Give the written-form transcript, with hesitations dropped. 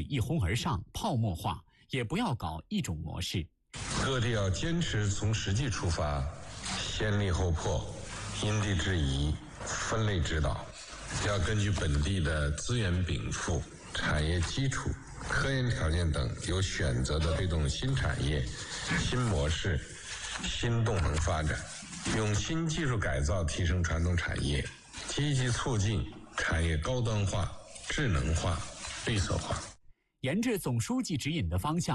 一哄而上、泡沫化，也不要搞一种模式。 各地要坚持从实际出发，先立后破，因地制宜，分类指导。要根据本地的资源禀赋、产业基础、科研条件等，有选择地推动新产业、新模式、新动能发展，用新技术改造提升传统产业，积极促进产业高端化、智能化、绿色化。 沿着总书记指引的方向，